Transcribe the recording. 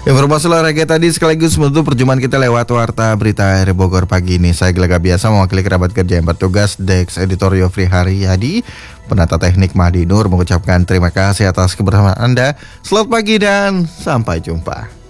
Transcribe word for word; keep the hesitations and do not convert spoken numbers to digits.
Informasi olahraga tadi sekaligus menutup perjumpaan kita lewat Warta Berita R Bogor pagi ini. Saya Gelaga Biasa mewakili kerabat kerja yang bertugas, Dex Editor Yofri Haryadi, penata teknik Mahdi Nur mengucapkan terima kasih atas kebersamaan Anda. Selamat pagi dan sampai jumpa.